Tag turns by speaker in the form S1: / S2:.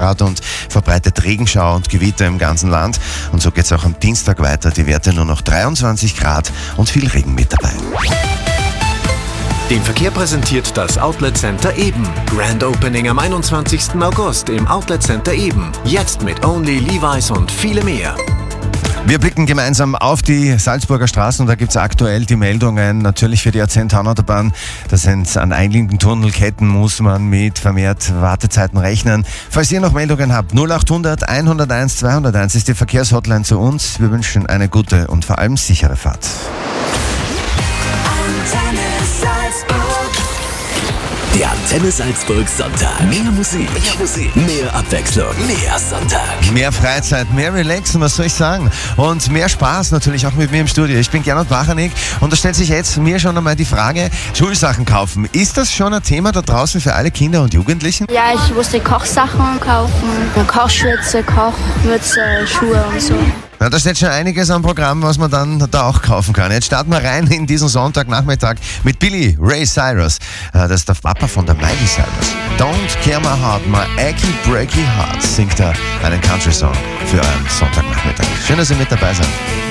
S1: Grad und verbreitet Regenschauer und Gewitter im ganzen Land. Und so geht es auch am Dienstag weiter. Die Werte nur noch 23 Grad und viel Regen mit dabei.
S2: Den Verkehr präsentiert das Outlet Center Eben. Grand Opening am 21. August im Outlet Center Eben. Jetzt mit Only, Levi's und viele mehr.
S1: Wir blicken gemeinsam auf die Salzburger Straßen und da gibt es aktuell die Meldungen, natürlich für die A10-Autobahn. Das sind an einigen Tunnelketten, muss man mit vermehrt Wartezeiten rechnen. Falls ihr noch Meldungen habt, 0800 101 201 ist die Verkehrshotline zu uns. Wir wünschen eine gute und vor allem sichere Fahrt.
S3: Der Antenne Salzburg Sonntag. Mehr Musik, mehr Abwechslung, mehr Sonntag.
S1: Mehr Freizeit, mehr Relaxen, was soll ich sagen? Und mehr Spaß natürlich auch mit mir im Studio. Ich bin Gernot Bachanik und da stellt sich jetzt mir schon einmal die Frage, Schulsachen kaufen. Ist das schon ein Thema da draußen für alle Kinder und Jugendlichen?
S4: Ja, ich musste Kochsachen kaufen, Kochschürze, Kochmütze, Schuhe und so.
S1: Na, da steht schon einiges am Programm, was man dann da auch kaufen kann. Jetzt starten wir rein in diesen Sonntagnachmittag mit Billy Ray Cyrus. Das ist der Papa von der Miley Cyrus. Don't care my heart, my achy breaky heart, singt er einen Country-Song für euren Sonntagnachmittag. Schön, dass ihr mit dabei seid.